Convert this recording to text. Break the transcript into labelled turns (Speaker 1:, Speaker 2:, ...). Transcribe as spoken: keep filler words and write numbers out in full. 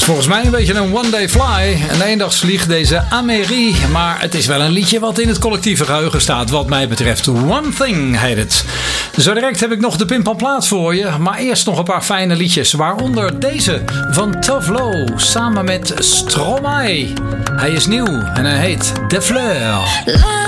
Speaker 1: Volgens mij een beetje een one day fly, een eendagsvlieg, deze Amélie. Maar het is wel een liedje wat in het collectieve geheugen staat wat mij betreft. One Thing heet het. Zo direct heb ik nog de Pimpanplaat voor je. Maar eerst nog een paar fijne liedjes. Waaronder deze van Tough Low samen met Stromae. Hij is nieuw en hij heet De Fleur.